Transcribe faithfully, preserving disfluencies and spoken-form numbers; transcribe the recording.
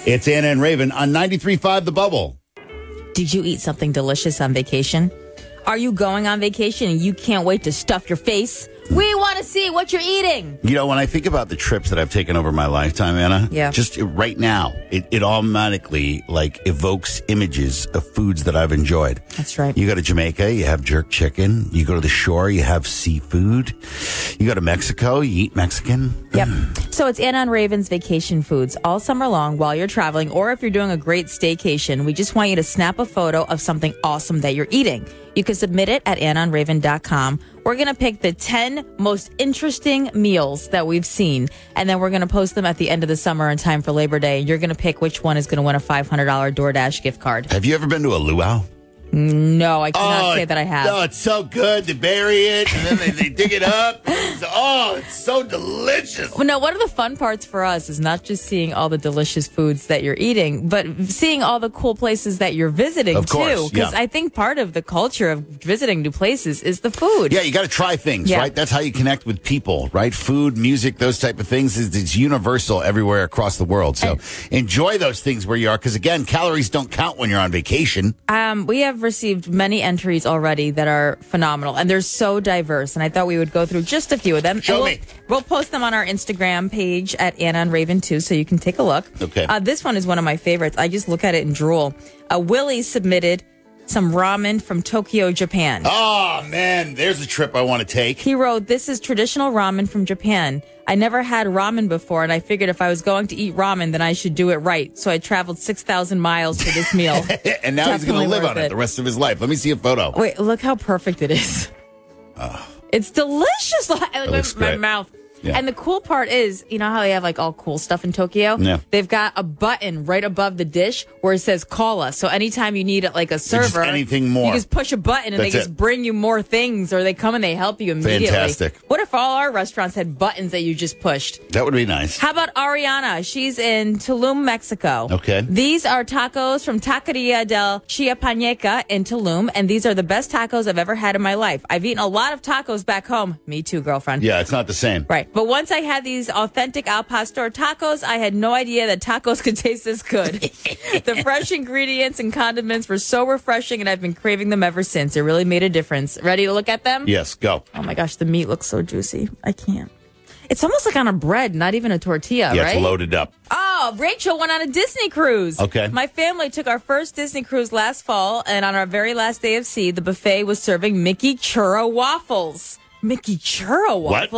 It's Anna and Raven on ninety-three point five The Bubble. Did you eat something delicious on vacation? Are you going on vacation and you can't wait to stuff your face? We want to see what you're eating. You know, when I think about the trips that I've taken over my lifetime, Anna, yeah. just right now, it, it automatically like evokes images of foods that I've enjoyed. That's right. You go to Jamaica, you have jerk chicken. You go to the shore, you have seafood. You go to Mexico, you eat Mexican. Yep. So it's Anna and Raven's Vacation Foods all summer long while you're traveling, or if you're doing a great staycation, we just want you to snap a photo of something awesome that you're eating. You can submit it at anna and raven dot com. We're going to pick the ten most interesting meals that we've seen, and then we're going to post them at the end of the summer in time for Labor Day. You're going to pick which one is going to win a five hundred dollars DoorDash gift card. Have you ever been to a luau? No, I cannot oh, say that I have. No, it's so good. They bury it, and then they, they dig it up. So, oh, it's so delicious. Well, no, one of the fun parts for us is not just seeing all the delicious foods that you're eating, but seeing all the cool places that you're visiting, of course, too. Because yeah. I think part of the culture of visiting new places is the food. Yeah, you got to try things, yeah. right? That's how you connect with people, right? Food, music, those type of things. It's, it's universal everywhere across the world. So and, enjoy those things where you are, because, again, calories don't count when you're on vacation. Um, we have received many entries already that are phenomenal, and they're so diverse, and I thought we would go through just a few of them. Show we'll, me. We'll post them on our Instagram page at Anna and Raven too, so you can take a look. Okay. Uh, this one is one of my favorites. I just look at it and drool. Uh, Willie submitted some ramen from Tokyo, Japan. Oh, man, there's a trip I want to take. He wrote, "This is traditional ramen from Japan. I never had ramen before, and I figured if I was going to eat ramen, then I should do it right. So I traveled six thousand miles for this meal." And now he's going to live on it. it the rest of his life. Let me see a photo. Wait, look how perfect it is. Oh. It's delicious. Like, It my, looks my great. mouth. Yeah. And the cool part is, you know how they have like all cool stuff in Tokyo? Yeah. They've got a button right above the dish where it says call us. So anytime you need like a server, just anything more. you just push a button and That's they just it. bring you more things, or they come and they help you immediately. Fantastic. What if all our restaurants had buttons that you just pushed? That would be nice. How about Ariana? She's in Tulum, Mexico. Okay. These are tacos from Taqueria del Chiapaneca in Tulum, and these are the best tacos I've ever had in my life. I've eaten a lot of tacos back home. Me too, girlfriend. Yeah, it's not the same. Right. But once I had these authentic Al Pastor tacos, I had no idea that tacos could taste this good. The fresh ingredients and condiments were so refreshing, and I've been craving them ever since. It really made a difference. Ready to look at them? Yes, go. Oh my gosh, the meat looks so juicy. I can't. It's almost like on a bread, not even a tortilla, Yeah, right? it's loaded up. Oh, Rachel went on a Disney cruise. Okay. My family took our first Disney cruise last fall, and on our very last day of sea, the buffet was serving Mickey Churro waffles. Mickey Churro waffles? What?